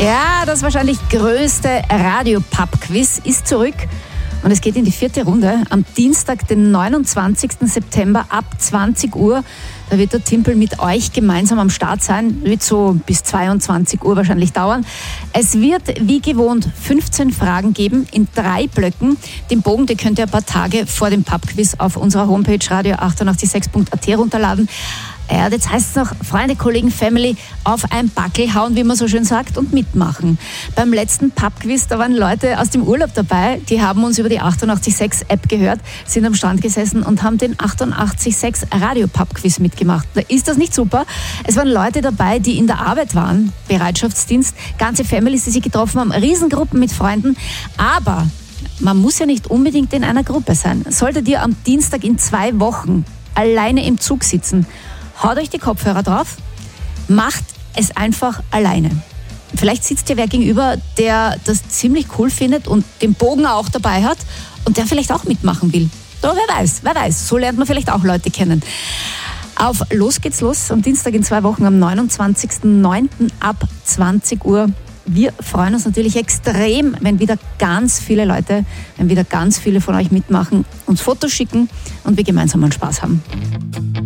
Ja, das wahrscheinlich größte Radio-Pub-Quiz ist zurück. Und es geht in die 4. Runde am Dienstag, den 29. September ab 20 Uhr. Da wird der Timpel mit euch gemeinsam am Start sein. Wird so bis 22 Uhr wahrscheinlich dauern. Es wird wie gewohnt 15 Fragen geben in 3 Blöcken. Den Bogen, den könnt ihr ein paar Tage vor dem Pub-Quiz auf unserer Homepage radio886.at runterladen. Ja, jetzt heißt es noch, Freunde, Kollegen, Family, auf ein Backel hauen, wie man so schön sagt, und mitmachen. Beim letzten Pub-Quiz, da waren Leute aus dem Urlaub dabei, die haben uns über die 886-App gehört, sind am Strand gesessen und haben den 886 Radio-Pub-Quiz mitgemacht. Ist das nicht super? Es waren Leute dabei, die in der Arbeit waren, Bereitschaftsdienst, ganze Families, die sich getroffen haben, Riesengruppen mit Freunden, aber man muss ja nicht unbedingt in einer Gruppe sein. Solltet ihr am Dienstag in 2 Wochen alleine im Zug sitzen, haut euch die Kopfhörer drauf, macht es einfach alleine. Vielleicht sitzt dir wer gegenüber, der das ziemlich cool findet und den Bogen auch dabei hat und der vielleicht auch mitmachen will. Doch, wer weiß, so lernt man vielleicht auch Leute kennen. Auf Los geht's los, am Dienstag in 2 Wochen, am 29.09. ab 20 Uhr. Wir freuen uns natürlich extrem, wenn wieder ganz viele Leute, wenn wieder ganz viele von euch mitmachen, uns Fotos schicken und wir gemeinsam einen Spaß haben.